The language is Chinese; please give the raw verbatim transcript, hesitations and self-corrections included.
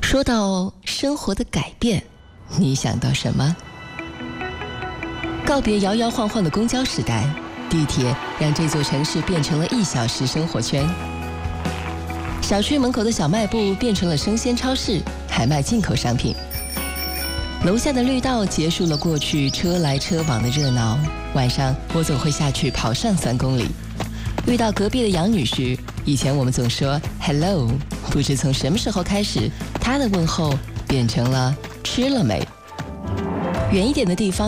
说到生活的改变，你想到什么？告别摇摇晃晃的公交时代，地铁让这座城市变成了一小时生活圈。小区门口的小卖部变成了生鲜超市，还卖进口商品。楼下的绿道结束了过去车来车往的热闹，晚上我总会下去跑上三公里。遇到隔壁的杨女士，以前我们总说 hello， 不知从什么时候开始，她的问候变成了吃了没。远一点的地方